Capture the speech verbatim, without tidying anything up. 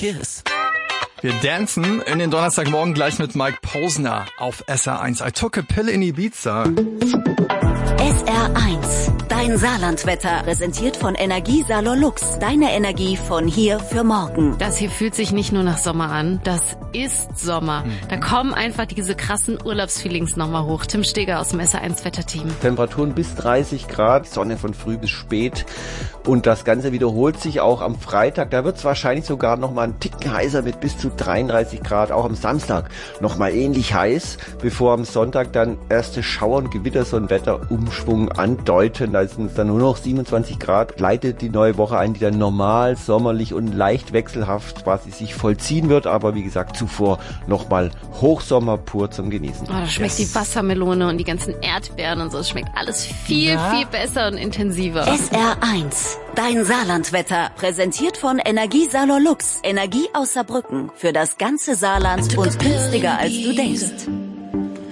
Kiss. Wir dancen in den Donnerstagmorgen gleich mit Mike Posner auf S R eins. I took a pill in Ibiza. S R eins, dein Saarlandwetter, präsentiert von Energiesalon Lux. Deine Energie von hier für morgen. Das hier fühlt sich nicht nur nach Sommer an, das ist Sommer. Da kommen einfach diese krassen Urlaubsfeelings nochmal hoch. Tim Steger aus dem S R eins Wetterteam. Temperaturen bis dreißig Grad, Sonne von früh bis spät. Und das Ganze wiederholt sich auch am Freitag. Da wird es wahrscheinlich sogar nochmal einen Ticken heißer mit bis zu dreiunddreißig Grad. Auch am Samstag nochmal ähnlich heiß, bevor am Sonntag dann erste Schauer und Gewitter so ein Wetterumschwung andeuten. Da sind es dann nur noch siebenundzwanzig Grad. Leitet die neue Woche ein, die dann normal, sommerlich und leicht wechselhaft quasi sich vollziehen wird. Aber wie gesagt, zuvor nochmal Hochsommer pur zum Genießen. Oh, da schmeckt yes. die Wassermelone und die ganzen Erdbeeren und so. Es schmeckt alles viel, ja. viel besser und intensiver. S R eins, dein Saarlandwetter, präsentiert von Energiesalon Lux. Energie aus Saarbrücken für das ganze Saarland und günstiger als du denkst.